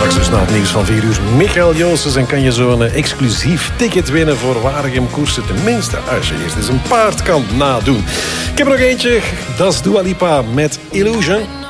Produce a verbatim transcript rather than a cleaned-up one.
Straks dus na het nieuws van vier uur Michael Joostes. En kan je zo'n exclusief ticket winnen voor Waregem koersen. Tenminste, als je eerst eens een paard kan nadoen. Ik heb er nog eentje. Dat is Dua Lipa met Illusion.